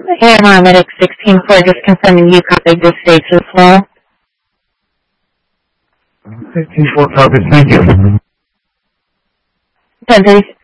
Hey, Paramedic 16-4, just confirming you copied this stage as well. 16-4 copies, thank you. 10-3.